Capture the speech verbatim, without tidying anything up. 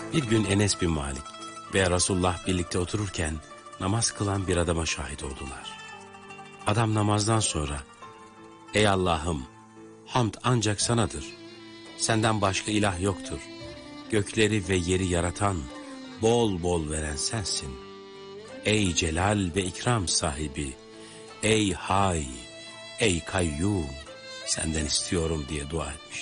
Bir gün Enes bin Malik ve Resulullah birlikte otururken namaz kılan bir adama şahit oldular. Adam namazdan sonra, "Ey Allah'ım, hamd ancak sanadır. Senden başka ilah yoktur. Gökleri ve yeri yaratan, bol bol veren sensin. Ey celal ve ikram sahibi, ey hay, ey kayyum, senden istiyorum" diye dua etmiş.